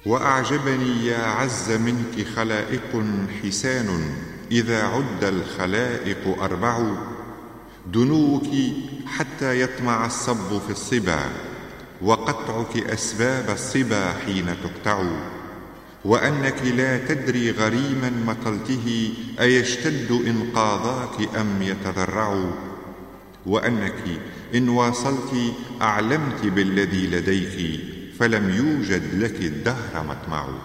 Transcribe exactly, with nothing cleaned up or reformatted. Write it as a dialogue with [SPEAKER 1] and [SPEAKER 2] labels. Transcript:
[SPEAKER 1] وأعجبني يا عز منك خلائق حسان إذا عد الخلائق أربع، دنوك حتى يطمع الصب في الصبا، وقطعك أسباب الصبا حين تقطع، وأنك لا تدري غريما مطلته أيشتد إنقاذاك أم يتضرع، وأنك إن واصلت أعلمت بالذي لديك فلم يوجد لك الدهر مطمع.